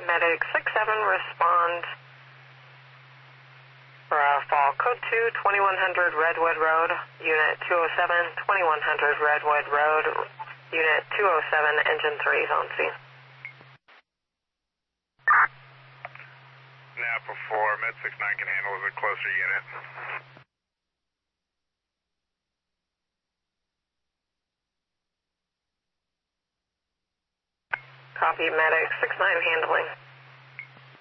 Medic 6-7, respond for fall code 2, 2100 Redwood Road, Unit 207, 2100 Redwood Road, Unit 207, Engine 3 is on scene. Napa 4, Med 69 can handle as a closer unit. Copy, Medic 69 handling.